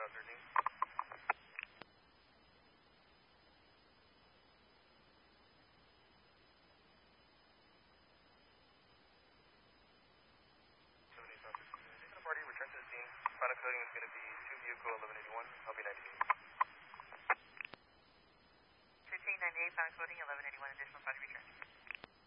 13. Party, return to the scene. Final coding is going to be 2 vehicle 1181, LB98. 1598, final coding 1181, additional party return.